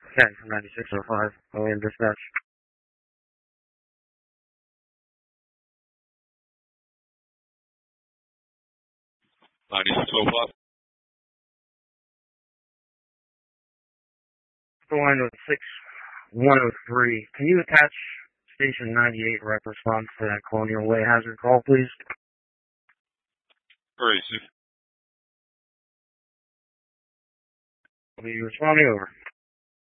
Okay, 9605, William Dispatch. The line with 6103. Can you attach Station 98 rep response to that Colonial Way hazard call, please? Great. Will you respond me over?